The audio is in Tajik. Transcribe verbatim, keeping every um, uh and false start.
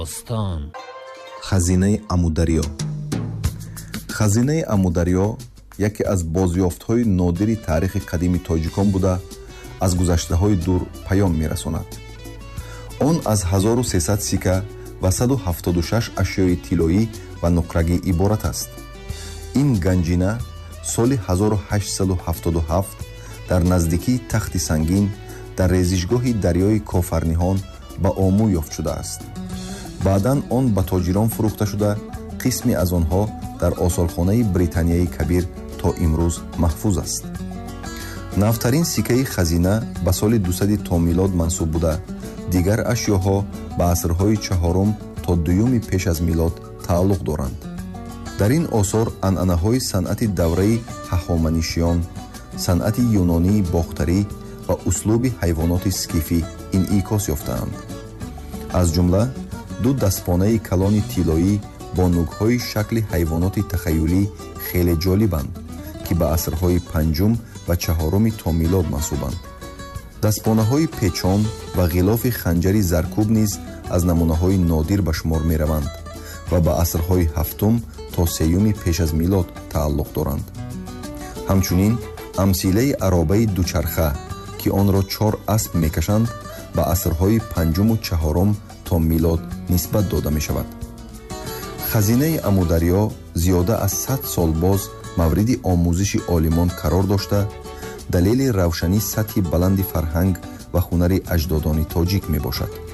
остон. хазинаи амударё. хазинаи амударё яке аз бозёфтҳои нодири таърихи қадими тоҷикон буда аз гузаштаҳои дур паём мерасонад. он аз ҳазору сесад сика ва саду ҳафтоду шаш ашёи тиллоӣ ва нуқрагӣ иборат аст. ин ганҷина соли ҳазору ҳаштсаду ҳафтоду ҳафт дар наздикии тахти сангин дар резишгоҳи дарёи кофарниҳон ба омӯ ёфт шудааст. баъдан он ба тоҷирон фурӯхта шуда, қисме аз онҳо дар осолхонаи британияи кабир то имрӯз маҳфуз аст. навтарин сикаи хазина ба соли дусади то милод мансуб буда, дигар ашёҳо ба асрҳои чаҳорум то дуюми пеш аз милод тааллуқ доранд. дар ин осор анъанаҳои санъати давраи ҳахоманишиён, санъати юнонии бохтарӣ ва услуби ҳайвоноти скифӣ инъикос ёфтаанд. аз ҷумла ду дастпонаи калони тиллоӣ бо нугҳои шакли ҳайвоноти тахайюлӣ хеле ҷолибанд, ки ба асрҳои панҷум ва чаҳоруми то милод мансубанд. дастпонаҳои печон ва ғилофи ханҷари заркуб низ аз намунаҳои нодир ба шумор мераванд ва ба асрҳои ҳафтум то сеюми пеш аз милод тааллуқ доранд. ҳамчунин амсилаи аробаи дучарха, ки онро чор асп мекашанд, ба асрҳои панҷуму чаҳорум то милод нисбат дода мешавад. хазинаи амударё зиёда аз сад сол боз мавриди омӯзиши олимон қарор дошта, далели равшани сатҳи баланди фарҳанг ва ҳунари аҷдодони тоҷик мебошад.